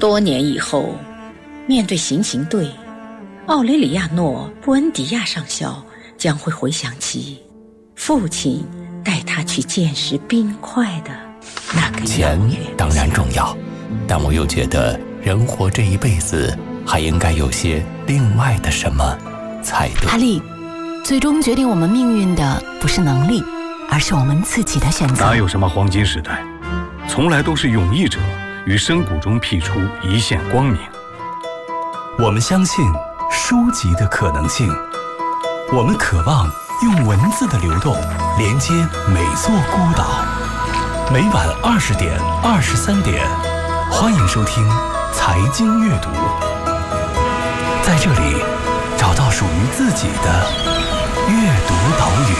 多年以后，面对行刑队，奥雷里亚诺·布恩迪亚上校将会回想起父亲带他去见识冰块的那个钱当然重要，但我又觉得人活这一辈子还应该有些另外的什么才对。 阿力，最终决定我们命运的不是能力，而是我们自己的选择。 哪有什么黄金时代，从来都是勇毅者于深谷中辟出一线光明。 我们相信书籍的可能性，我们渴望用文字的流动连接每座孤岛。每晚20点、23点，欢迎收听财经阅读，在这里找到属于自己的阅读岛屿。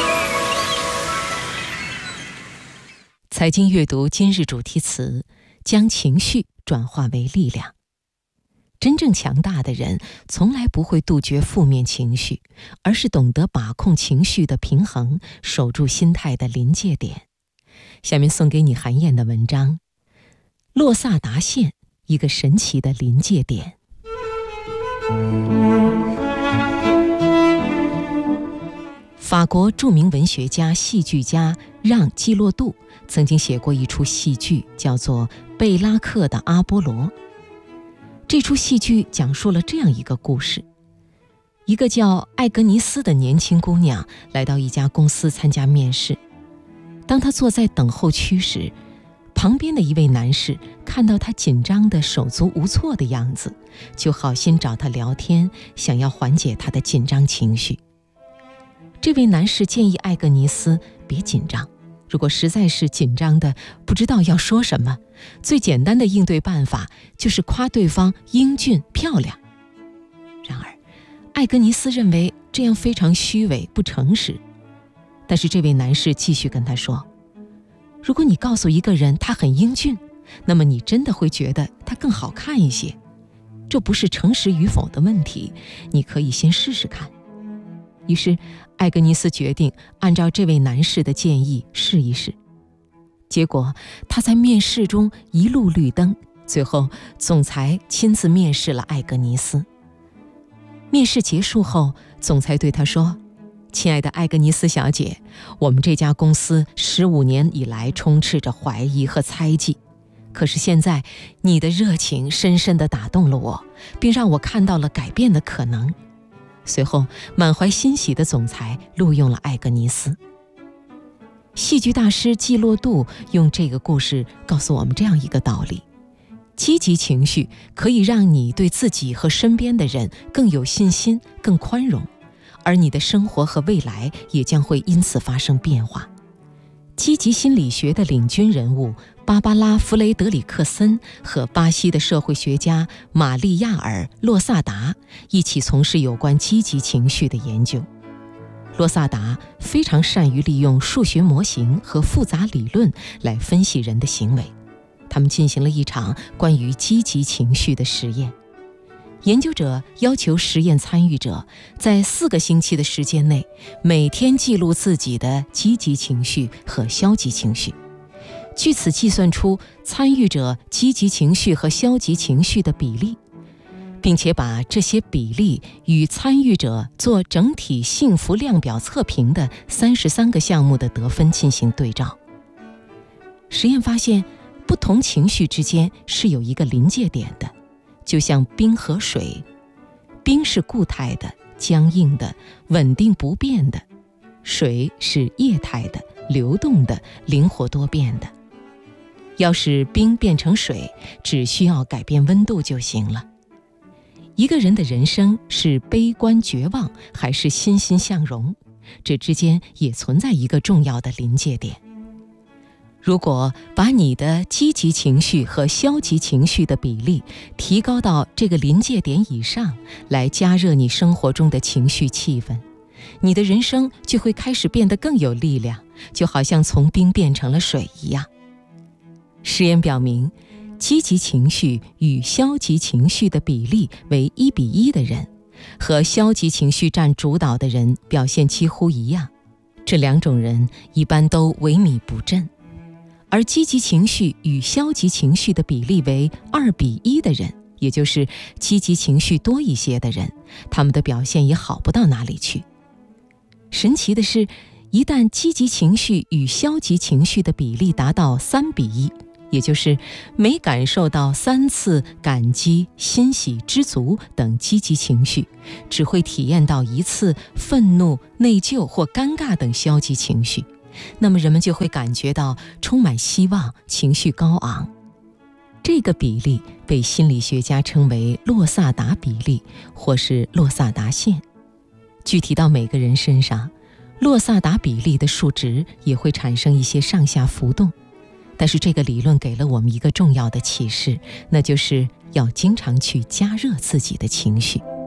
财经阅读今日主题词：将情绪转化为力量。真正强大的人从来不会杜绝负面情绪，而是懂得把控情绪的平衡，守住心态的临界点。下面送给你韩燕的文章：洛萨达县，一个神奇的临界点。法国著名文学家、戏剧家让·基洛杜曾经写过一出戏剧，叫做《贝拉克的阿波罗》。这出戏剧讲述了这样一个故事：一个叫艾格尼斯的年轻姑娘来到一家公司参加面试。当她坐在等候区时，旁边的一位男士看到她紧张的手足无措的样子，就好心找她聊天，想要缓解她的紧张情绪。这位男士建议艾格尼斯别紧张，如果实在是紧张的不知道要说什么，最简单的应对办法就是夸对方英俊漂亮。然而，艾格尼斯认为这样非常虚伪不诚实。但是这位男士继续跟他说，如果你告诉一个人他很英俊，那么你真的会觉得他更好看一些。这不是诚实与否的问题，你可以先试试看。于是艾格尼斯决定按照这位男士的建议试一试。结果他在面试中一路绿灯，最后总裁亲自面试了艾格尼斯。面试结束后，总裁对他说，亲爱的艾格尼斯小姐，我们这家公司15年以来充斥着怀疑和猜忌，可是现在你的热情深深地打动了我，并让我看到了改变的可能。随后满怀欣喜的总裁录用了艾格尼斯。戏剧大师季洛杜用这个故事告诉我们这样一个道理：积极情绪可以让你对自己和身边的人更有信心、更宽容，而你的生活和未来也将会因此发生变化。积极心理学的领军人物芭芭拉·弗雷德里克森和巴西的社会学家玛丽亚尔·洛萨达一起从事有关积极情绪的研究。洛萨达非常善于利用数学模型和复杂理论来分析人的行为。他们进行了一场关于积极情绪的实验。研究者要求实验参与者在4个星期的时间内，每天记录自己的积极情绪和消极情绪，据此计算出参与者积极情绪和消极情绪的比例，并且把这些比例与参与者做整体幸福量表测评的33个项目的得分进行对照。实验发现，不同情绪之间是有一个临界点的，就像冰和水，冰是固态的、僵硬的、稳定不变的，水是液态的、流动的、灵活多变的。要使冰变成水，只需要改变温度就行了。一个人的人生是悲观绝望还是欣欣向荣，这之间也存在一个重要的临界点。如果把你的积极情绪和消极情绪的比例提高到这个临界点以上，来加热你生活中的情绪气氛，你的人生就会开始变得更有力量，就好像从冰变成了水一样。实验表明，积极情绪与消极情绪的比例为1:1的人，和消极情绪占主导的人表现几乎一样。这两种人一般都萎靡不振。 而积极情绪与消极情绪的比例为2:1的人，也就是积极情绪多一些的人，他们的表现也好不到哪里去。神奇的是，一旦积极情绪与消极情绪的比例达到3:1，也就是每感受到3次感激、欣喜、知足等积极情绪，只会体验到1次愤怒、内疚或尴尬等消极情绪，那么人们就会感觉到充满希望，情绪高昂。这个比例被心理学家称为洛萨达比例或是洛萨达线。具体到每个人身上，洛萨达比例的数值也会产生一些上下浮动。但是这个理论给了我们一个重要的启示，那就是要经常去加热自己的情绪。